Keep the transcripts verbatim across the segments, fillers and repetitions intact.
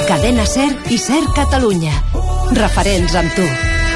Cadena Ser i Ser Catalunya. Referents amb tu.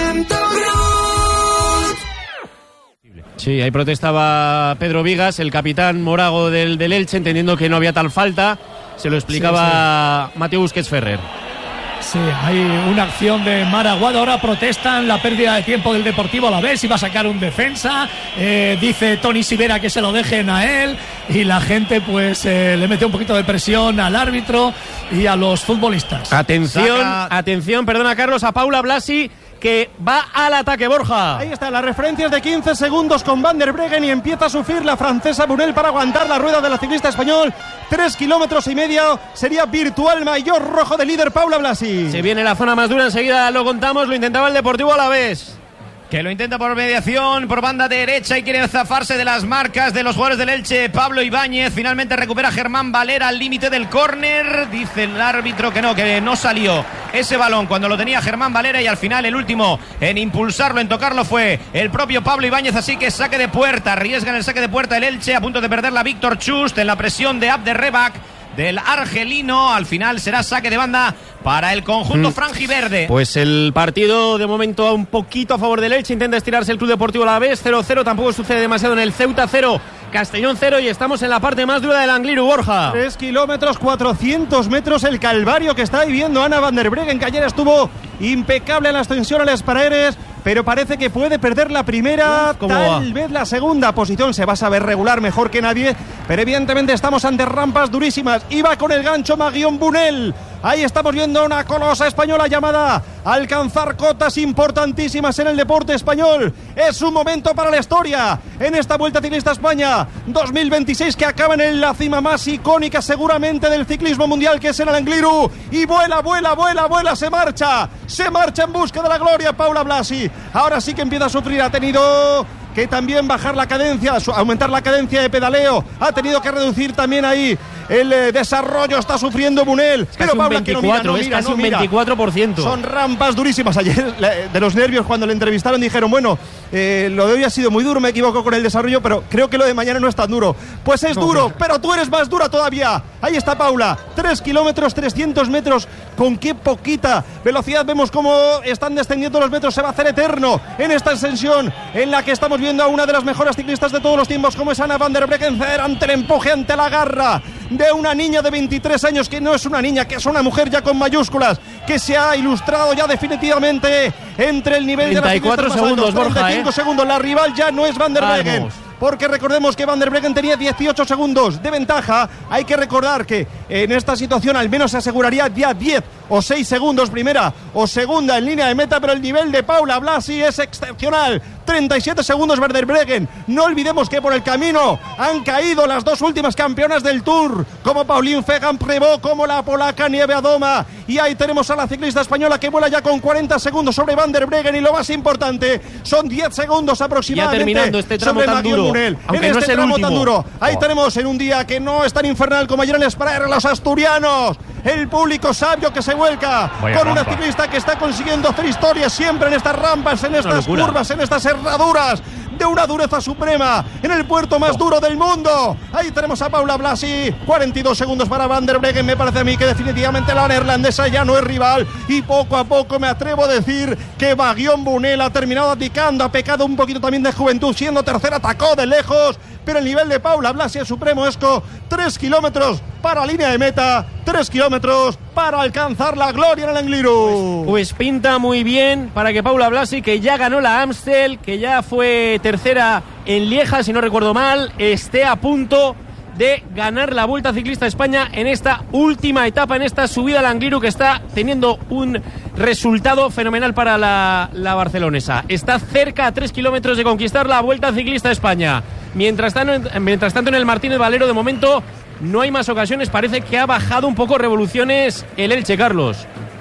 Sí, ahí protestaba Pedro Vigas, el capitán morago del, del Elche, entendiendo que no había tal falta. Se lo explicaba sí, sí. Mateo Busquets Ferrer. Sí, hay una acción de Maraguado. Ahora protestan la pérdida de tiempo del Deportivo Alavés. Iba a sacar un defensa. Eh, dice Toni Sivera que se lo dejen a él. Y la gente pues eh, le mete un poquito de presión al árbitro y a los futbolistas. Atención, Saca... atención, perdona Carlos, a Paula Blasi, que va al ataque, Borja. Ahí están las referencias de quince segundos con Van der Breggen y empieza a sufrir la francesa Brunel para aguantar la rueda de la ciclista español. Tres kilómetros y medio, sería virtual mayor rojo de líder Paula Blasi. Se viene la zona más dura, enseguida lo contamos, lo intentaba el Deportivo Alavés. Que lo intenta por mediación, por banda derecha y quiere zafarse de las marcas de los jugadores del Elche. Pablo Ibáñez finalmente recupera a Germán Valera al límite del córner. Dice el árbitro que no, que no salió ese balón cuando lo tenía Germán Valera y al final el último en impulsarlo, en tocarlo fue el propio Pablo Ibáñez. Así que saque de puerta, arriesga en el saque de puerta el Elche, a punto de perder la Víctor Chust en la presión de Abderrebak del argelino. Al final será saque de banda para el conjunto mm. franjiverde. Pues el partido de momento un poquito a favor del Elche. Intenta estirarse el Club Deportivo Alavés. cero cero, tampoco sucede demasiado en el Ceuta. Cero, Castellón cero, y estamos en la parte más dura del Angliru, Borja. Tres kilómetros, cuatrocientos metros, el calvario que está viviendo Ana Van der Breggen, que ayer estuvo impecable en la ascensión a las paredes, pero parece que puede perder la primera, tal va? vez la segunda posición. Se va a saber regular mejor que nadie, pero evidentemente estamos ante rampas durísimas. Y va con el gancho Marion Bunel. Ahí estamos viendo una colosa española llamada a alcanzar cotas importantísimas en el deporte español. Es un momento para la historia en esta Vuelta Ciclista España dos mil veintiséis, que acaba en la cima más icónica seguramente del ciclismo mundial, que es en el Angliru. Y vuela, vuela, vuela, vuela, se marcha. Se marcha en busca de la gloria Paula Blasi. Ahora sí que empieza a sufrir. Ha tenido que también bajar la cadencia, aumentar la cadencia de pedaleo. Ha tenido que reducir también ahí el eh, desarrollo. Está sufriendo Bunel. Es pero Paula, un veinticuatro, que no mira, no es mira, casi no un mira. veinticuatro por ciento. Son rampas durísimas. Ayer, de los nervios, cuando le entrevistaron, dijeron, bueno, eh, lo de hoy ha sido muy duro, me equivoco con el desarrollo, pero creo que lo de mañana no es tan duro. Pues es no, duro, no. pero tú eres más dura todavía. Ahí está Paula, tres kilómetros, trescientos metros. Con qué poquita velocidad vemos cómo están descendiendo los metros. Se va a hacer eterno en esta ascensión en la que estamos viendo a una de las mejores ciclistas de todos los tiempos, como es Ana Van der Breggen, ante el empuje, ante la garra de una niña de veintitrés años, que no es una niña, que es una mujer ya con mayúsculas, que se ha ilustrado ya definitivamente entre el nivel treinta y cuatro de las segundos, altos, Borja, treinta y cinco ¿eh? segundos. La rival ya no es Van der Breggen. Vamos. Porque recordemos que Van der Breggen tenía dieciocho segundos de ventaja. Hay que recordar que en esta situación al menos se aseguraría ya diez o seis segundos primera o segunda en línea de meta, pero el nivel de Paula Blasi es excepcional. treinta y siete segundos Van der Breggen. No olvidemos que por el camino han caído las dos últimas campeonas del Tour, como Pauline Fegan-Prevot, como la polaca Nieve Adoma. Y ahí tenemos a la ciclista española que vuela ya con cuarenta segundos sobre Van der Breggen, y lo más importante son diez segundos aproximadamente. Ya terminando este tramo sobre tan duro, Bunel, aunque en no este es el tramo último. tan duro. Ahí oh. tenemos en un día que no es tan infernal como ayer en Sprayer, los asturianos, el público sabio que se vuelca Vaya con rampa. Una ciclista que está consiguiendo hacer historias siempre en estas rampas, en estas curvas, en estas herraduras de una dureza suprema, en el puerto más oh. duro del mundo. Ahí tenemos a Paula Blasi, cuarenta y dos segundos para Van der Breggen. Me parece a mí que definitivamente la neerlandesa ya no es rival, y poco a poco me atrevo a decir que Marion Bunel ha terminado abdicando, ha pecado un poquito también de juventud, siendo tercera, atacó de lejos, pero el nivel de Paula Blasi es supremo. Esco, tres kilómetros para línea de meta, tres kilómetros para alcanzar la gloria en el Angliru. Pues, pues pinta muy bien para que Paula Blasi, que ya ganó la Amstel, que ya fue tercera en Lieja, si no recuerdo mal, esté a punto de ganar la Vuelta Ciclista España en esta última etapa, en esta subida al Angliru, que está teniendo un resultado fenomenal para la, la barcelonesa. Está cerca a tres kilómetros de conquistar la Vuelta Ciclista España. Mientras tanto, mientras tanto en el Martínez Valero, de momento no hay más ocasiones. Parece que ha bajado un poco revoluciones el Elche, Carlos.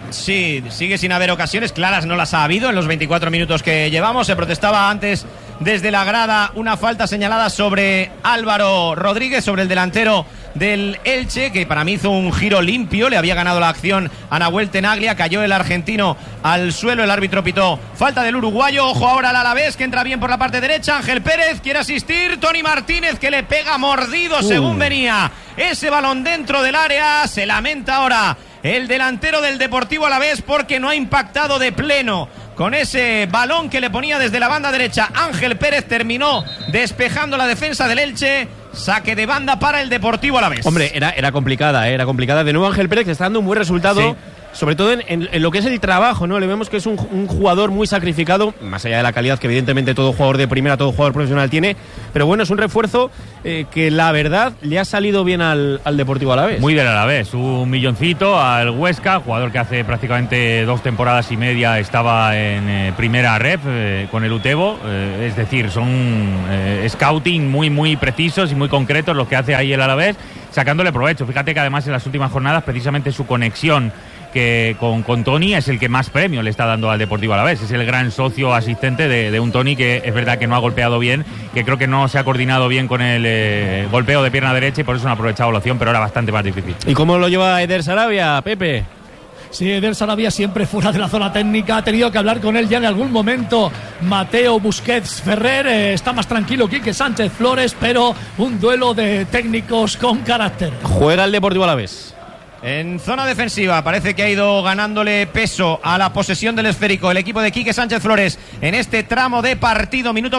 Sí, sigue sin haber ocasiones claras, no las ha habido en los veinticuatro minutos que llevamos. Se protestaba antes desde la grada una falta señalada sobre Álvaro Rodríguez, sobre el delantero del Elche, que para mí hizo un giro limpio, le había ganado la acción a Nahuel Tenaglia, cayó el argentino al suelo, el árbitro pitó falta del uruguayo. Ojo ahora al Alavés, que entra bien por la parte derecha, Ángel Pérez quiere asistir, Tony Martínez, que le pega mordido uh. según venía ese balón dentro del área. Se lamenta ahora el delantero del Deportivo Alavés, porque no ha impactado de pleno con ese balón que le ponía desde la banda derecha Ángel Pérez. Terminó despejando la defensa del Elche. Saque de banda para el Deportivo Alavés. Hombre, era, era complicada, ¿eh? era complicada. De nuevo Ángel Pérez, que está dando un buen resultado. Sí. Sobre todo en, en, en lo que es el trabajo, ¿no? Le vemos que es un, un jugador muy sacrificado, más allá de la calidad que evidentemente todo jugador de primera, todo jugador profesional tiene, pero bueno, es un refuerzo eh, que la verdad le ha salido bien al, al Deportivo Alavés. Muy del Alavés, un milloncito al Huesca, jugador que hace prácticamente dos temporadas y media estaba en eh, primera rep eh, con el Utebo, eh, es decir, son eh, scouting muy muy precisos y muy concretos los que hace ahí el Alavés, sacándole provecho. Fíjate que además en las últimas jornadas precisamente su conexión que con, con Toni es el que más premio le está dando al Deportivo Alavés. Es el gran socio asistente de, de un Toni que es verdad que no ha golpeado bien, que creo que no se ha coordinado bien con el eh, golpeo de pierna derecha y por eso no ha aprovechado la opción, pero era bastante más difícil. ¿Y cómo lo lleva Eder Sarabia, Pepe? Sí, Eder Sarabia siempre fuera de la zona técnica. Ha tenido que hablar con él ya en algún momento Mateo Busquets Ferrer. Eh, está más tranquilo Quique Sánchez Flores, pero un duelo de técnicos con carácter. Juega el Deportivo Alavés. En zona defensiva parece que ha ido ganándole peso a la posesión del esférico el equipo de Quique Sánchez Flores en este tramo de partido. Minuto